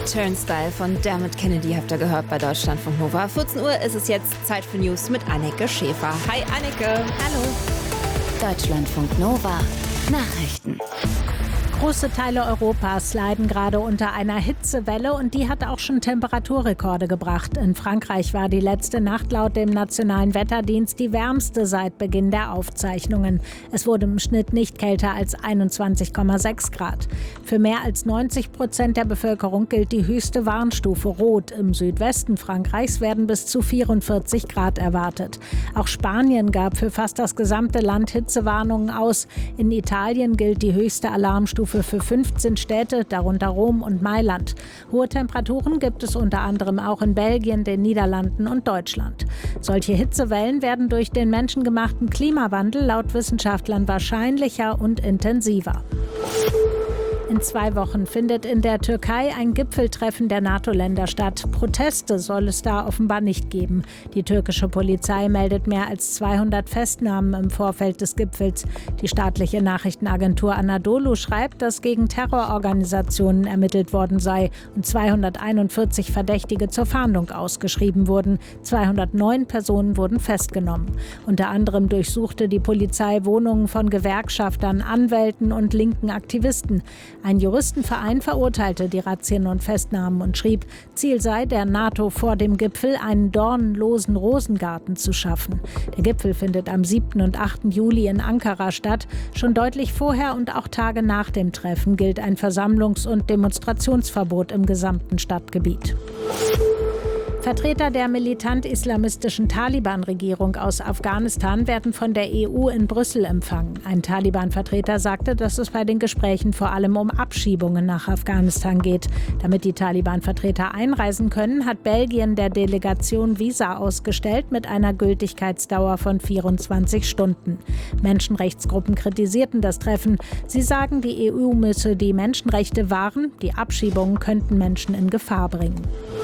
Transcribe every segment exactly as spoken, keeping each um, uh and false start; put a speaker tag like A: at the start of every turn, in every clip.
A: Turnstile von Dermot Kennedy habt ihr gehört bei Deutschlandfunk Nova. vierzehn Uhr ist es jetzt Zeit für News mit Anneke Schäfer. Hi Anneke.
B: Hallo. Deutschlandfunk Nova Nachrichten. Große Teile Europas leiden gerade unter einer Hitzewelle und die hat auch schon Temperaturrekorde gebracht. In Frankreich war die letzte Nacht laut dem Nationalen Wetterdienst die wärmste seit Beginn der Aufzeichnungen. Es wurde im Schnitt nicht kälter als einundzwanzig Komma sechs Grad. Für mehr als neunzig Prozent der Bevölkerung gilt die höchste Warnstufe Rot. Im Südwesten Frankreichs werden bis zu vierundvierzig Grad erwartet. Auch Spanien gab für fast das gesamte Land Hitzewarnungen aus. In Italien gilt die höchste Alarmstufe für fünfzehn Städte, darunter Rom und Mailand. Hohe Temperaturen gibt es unter anderem auch in Belgien, den Niederlanden und Deutschland. Solche Hitzewellen werden durch den menschengemachten Klimawandel laut Wissenschaftlern wahrscheinlicher und intensiver. In zwei Wochen findet in der Türkei ein Gipfeltreffen der NATO-Länder statt. Proteste soll es da offenbar nicht geben. Die türkische Polizei meldet mehr als zweihundert Festnahmen im Vorfeld des Gipfels. Die staatliche Nachrichtenagentur Anadolu schreibt, dass gegen Terrororganisationen ermittelt worden sei und zweihunderteinundvierzig Verdächtige zur Fahndung ausgeschrieben wurden. zweihundertneun Personen wurden festgenommen. Unter anderem durchsuchte die Polizei Wohnungen von Gewerkschaftern, Anwälten und linken Aktivisten. Ein Juristenverein verurteilte die Razzien und Festnahmen und schrieb, Ziel sei, der NATO vor dem Gipfel einen dornenlosen Rosengarten zu schaffen. Der Gipfel findet am siebten und achten Juli in Ankara statt. Schon deutlich vorher und auch Tage nach dem Treffen gilt ein Versammlungs- und Demonstrationsverbot im gesamten Stadtgebiet. Vertreter der militant-islamistischen Taliban-Regierung aus Afghanistan werden von der E U in Brüssel empfangen. Ein Taliban-Vertreter sagte, dass es bei den Gesprächen vor allem um Abschiebungen nach Afghanistan geht. Damit die Taliban-Vertreter einreisen können, hat Belgien der Delegation Visa ausgestellt mit einer Gültigkeitsdauer von vierundzwanzig Stunden. Menschenrechtsgruppen kritisierten das Treffen. Sie sagen, die E U müsse die Menschenrechte wahren, die Abschiebungen könnten Menschen in Gefahr bringen.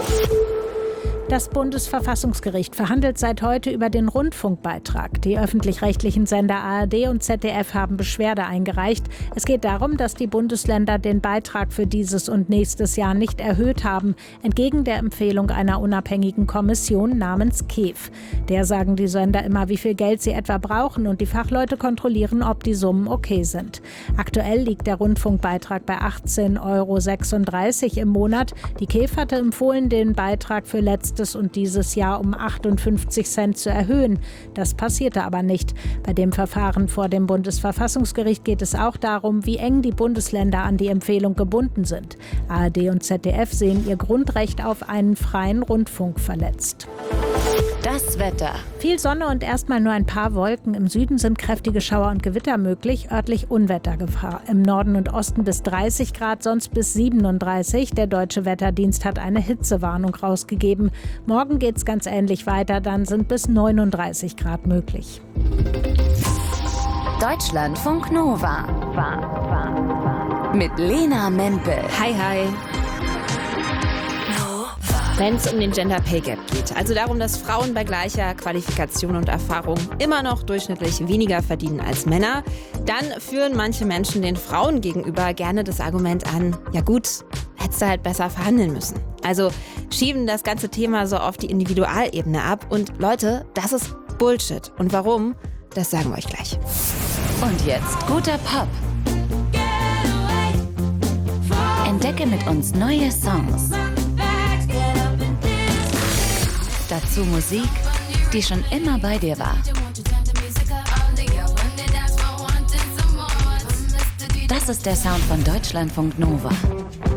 B: Das Bundesverfassungsgericht verhandelt seit heute über den Rundfunkbeitrag. Die öffentlich-rechtlichen Sender A R D und Z D F haben Beschwerde eingereicht. Es geht darum, dass die Bundesländer den Beitrag für dieses und nächstes Jahr nicht erhöht haben, entgegen der Empfehlung einer unabhängigen Kommission namens K E F. Der sagen die Sender immer, wie viel Geld sie etwa brauchen, und die Fachleute kontrollieren, ob die Summen okay sind. Aktuell liegt der Rundfunkbeitrag bei achtzehn Euro sechsunddreißig im Monat. Die K E F hatte empfohlen, den Beitrag für letztes und dieses Jahr um achtundfünfzig Cent zu erhöhen. Das passierte aber nicht. Bei dem Verfahren vor dem Bundesverfassungsgericht geht es auch darum, wie eng die Bundesländer an die Empfehlung gebunden sind. A R D und Z D F sehen ihr Grundrecht auf einen freien Rundfunk verletzt.
C: Das Wetter.
B: Viel Sonne und erstmal nur ein paar Wolken. Im Süden sind kräftige Schauer und Gewitter möglich, örtlich Unwettergefahr. Im Norden und Osten bis dreißig Grad, sonst bis siebenunddreißig. Der Deutsche Wetterdienst hat eine Hitzewarnung rausgegeben. Morgen geht's ganz ähnlich weiter, dann sind bis neununddreißig Grad möglich.
C: Deutschlandfunk Nova. War, war, war. Mit Lena Mempel.
A: Hi, hi. Wenn es um den Gender Pay Gap geht, also darum, dass Frauen bei gleicher Qualifikation und Erfahrung immer noch durchschnittlich weniger verdienen als Männer, dann führen manche Menschen den Frauen gegenüber gerne das Argument an, ja gut, hättest du halt besser verhandeln müssen. Also schieben das ganze Thema so auf die Individualebene ab und Leute, das ist Bullshit. Und warum, das sagen wir euch gleich.
C: Und jetzt guter Pop. Entdecke mit uns neue Songs. Dazu Musik, die schon immer bei dir war. Das ist der Sound von Deutschlandfunk Nova.